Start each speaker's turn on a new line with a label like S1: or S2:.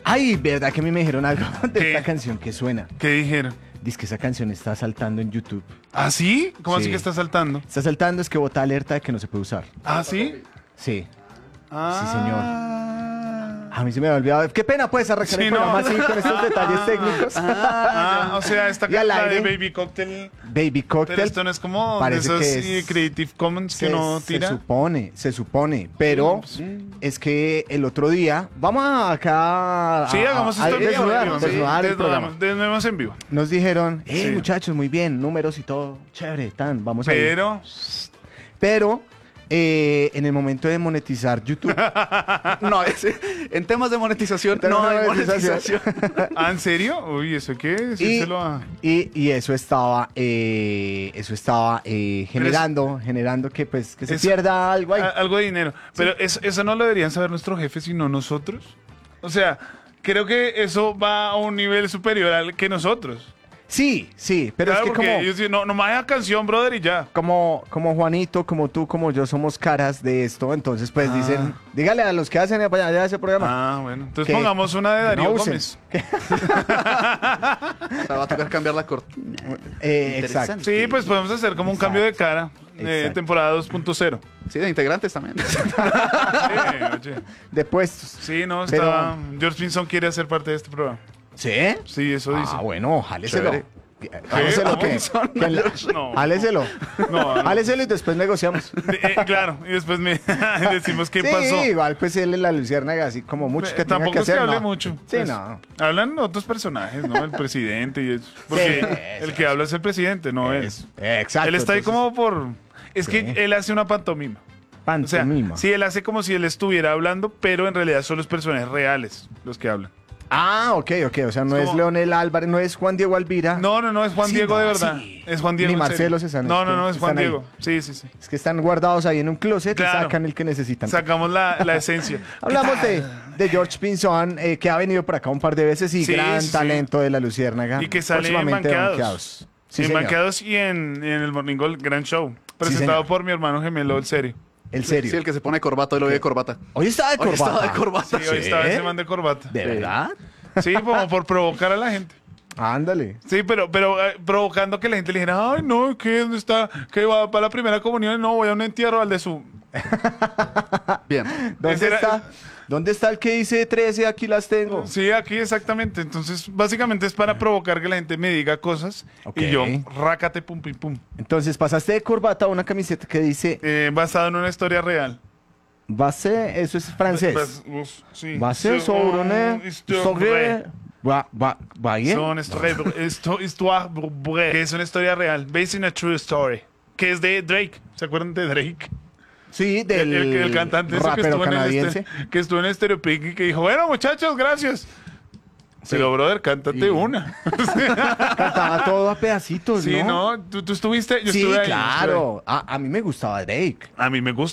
S1: Ay, verdad que a mí me dijeron algo de
S2: ¿Qué?
S1: esta canción que suena.
S2: ¿Qué dijeron?
S1: Dice que esa canción está saltando en YouTube.
S2: ¿Ah, sí? ¿Cómo así
S1: Sí.
S2: que está saltando?
S1: Está saltando, es que bota alerta de que no se puede usar.
S2: ¿Ah, sí?
S1: Sí.
S2: Ah.
S1: A mí se me había olvidado. Qué pena pues arrancar
S2: Sí,
S1: el
S2: no.
S1: programa así con estos detalles técnicos.
S2: O sea, esta
S1: Y al
S2: la de
S1: aire.
S2: Baby Cocktail.
S1: Baby
S2: Pero
S1: Cocktail.
S2: esto no es como de
S1: Parece
S2: esos
S1: que es-
S2: Creative Commons que no tira.
S1: Se supone, pero es que el otro día, vamos acá
S2: Sí, hagamos esto en vivo.
S1: desnudar el programa.
S2: Desnudemos en vivo.
S1: Nos dijeron,
S2: Sí.
S1: muchachos, muy bien, números y todo, chévere, vamos a ir.
S2: Pero,
S1: Pero en el momento de monetizar YouTube,
S3: No, en temas de monetización,
S1: Temas
S3: no
S1: de
S3: hay
S1: monetización.
S3: monetización.
S2: ¿en serio? Uy, ¿eso qué?
S1: y,
S2: Decírselo a...
S1: y eso estaba generando que pues que se
S2: Eso-
S1: pierda algo ahí.
S2: Algo de dinero. Pero eso no lo deberían saber nuestros jefes, sino nosotros. O sea, creo que eso va a un nivel superior al que nosotros.
S1: Sí, pero
S2: Claro,
S1: es que
S2: porque
S1: como...
S2: ellos dicen, no más esa canción, brother, y ya.
S1: Como Juanito, como tú, como yo somos caras de esto, entonces pues dicen, dígale a los que hacen allá ese programa.
S2: Ah, bueno. Entonces
S1: ¿Qué?
S2: pongamos una de Darío
S1: No usen.
S2: Gómez.
S3: O sea, va a tocar cambiar la cortina.
S1: Exacto.
S2: Sí, pues podemos hacer como un cambio de cara.
S1: Exacto.
S2: Temporada 2.0.
S3: Sí, de integrantes también.
S2: Sí, oye.
S1: De puestos.
S2: Sí, no,
S1: Pero-
S2: está... George Pinson quiere ser parte de este programa.
S1: ¿Sí?
S2: Sí, eso dice.
S1: Ah, bueno, jáleselo.
S3: Chévere.
S1: Jáleselo
S2: ¿Cómo?
S1: que... que la-
S2: No.
S1: Jáleselo.
S2: No, no.
S1: Jáleselo y después negociamos.
S2: Claro, y después decimos qué
S1: Sí,
S2: pasó.
S1: igual pues él es la luciérnaga, así como mucho que tenga
S2: Tampoco
S1: que
S2: es que
S1: hacer.
S2: hable
S1: no.
S2: mucho.
S1: Sí,
S2: Pues,
S1: no.
S2: Hablan otros personajes, ¿no? El presidente y eso. Porque
S1: Sí,
S2: el que habla es el presidente, no él.
S1: Exacto.
S2: Él está ahí
S1: entonces,
S2: como por... Es que
S1: Sí.
S2: él hace una pantomima. O sea,
S1: pantomima.
S2: sí, él hace como si él estuviera hablando, pero en realidad son los personajes reales los que hablan.
S1: Ah, ok. O sea, no
S2: Es
S1: es
S2: como-
S1: Leonel Álvarez, no es Juan Diego Alvira.
S2: No, es Juan
S1: Sí,
S2: Diego
S1: no,
S2: de verdad.
S1: sí.
S2: Es Juan Diego.
S1: Ni
S2: en
S1: Marcelo
S2: serio.
S1: César,
S2: No, es Juan
S1: están ahí.
S2: Diego. Sí.
S1: Es que están guardados ahí en un closet
S2: Claro.
S1: y sacan el que necesitan.
S2: Sacamos la esencia.
S1: Hablamos de George Pinzón, que ha venido por acá un par de veces y
S2: Sí,
S1: gran
S2: sí, sí.
S1: talento de la Luciérnaga.
S2: Y que sale en
S1: Próximamente
S2: Banqueados.
S1: Sí,
S2: en
S1: señor.
S2: Banqueados y en el Morning Gold Gran Show. Presentado
S1: señor.
S2: por mi hermano gemelo, el serio.
S1: El serio.
S3: Sí, el que se pone corbata, hoy lo ve de corbata.
S1: Hoy estaba de
S3: Hoy
S1: corbata.
S3: estaba de corbata.
S2: Sí, hoy estaba ese man de corbata.
S1: ¿De verdad?
S2: Sí, como por provocar a la gente.
S1: Ándale.
S2: Sí, pero provocando que la gente le dijera, ay, no, ¿qué? ¿Dónde está? ¿Qué va para la primera comunión? No, voy a un entierro al de su...
S3: Bien.
S1: ¿Dónde
S2: Ese era-
S1: está? ¿Dónde está el que dice 13? Aquí las tengo.
S2: Sí, aquí exactamente. Entonces, básicamente es para provocar que la gente me diga cosas
S1: Ok.
S2: y yo, rácate, pum, pim, pum.
S1: Entonces pasaste de corbata a una camiseta que dice
S2: Basado en una historia real.
S1: base, eso es francés.
S2: Sí.
S1: Base sobre una
S2: Histoire
S1: Valle.
S2: Son histoire vraie, que es una historia real. Based in a true story. Que es de Drake. ¿Se acuerdan de Drake?
S1: Sí, del
S2: El cantante ese que
S1: rapero
S2: estuvo,
S1: canadiense.
S2: que estuvo en Stereo Picnic y que dijo, bueno, muchachos, gracias. Pero, brother, cántate
S1: Y-
S2: una.
S1: Cantaba todo a pedacitos,
S2: Sí,
S1: ¿no?
S2: ¿no? ¿Tú estuviste? Yo
S1: Sí,
S2: estuve ahí,
S1: claro. A mí me gustaba Drake.
S2: A mí me